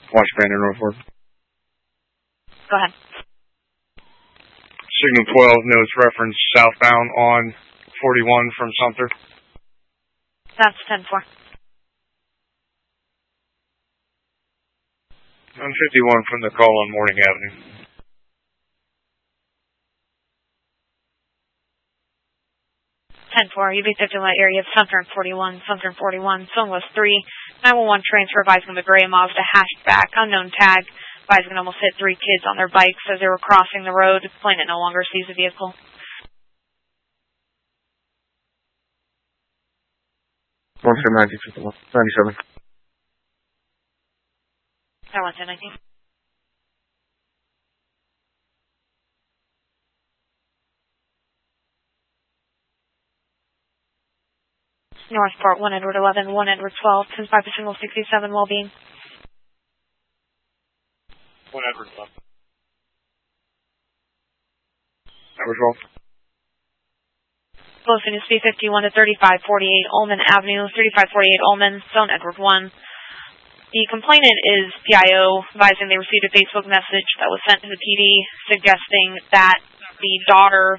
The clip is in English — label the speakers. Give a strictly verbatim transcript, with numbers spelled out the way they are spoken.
Speaker 1: Watch Bandon Norfolk.
Speaker 2: Go ahead.
Speaker 1: Signal twelve notes reference southbound on forty-one from Sumter.
Speaker 2: That's ten four.
Speaker 1: On fifty-one from the call on Morning Avenue.
Speaker 2: ten four, U B fifty light area of Sumter and forty-one, Sumter and forty-one, phone was three, nine one one transfer advising the gray Mazda hatchback, unknown tag, advising it almost hit three kids on their bikes as they were crossing the road. Plane it no longer sees the vehicle.
Speaker 1: one ten nineteen fifty-one, ninety-seven.
Speaker 2: I one ten nineteen. Northport, one Edward eleven, one Edward twelve, ten five to single sixty-seven, Wellbeing.
Speaker 1: one Edward twelve. Edward twelve.
Speaker 2: Closing to speed fifty-one to thirty-five forty-eight Ullman Avenue, thirty-five forty-eight Ullman, zone Edward one. The complainant is P I O, advising they received a Facebook message that was sent to the P D suggesting that the daughter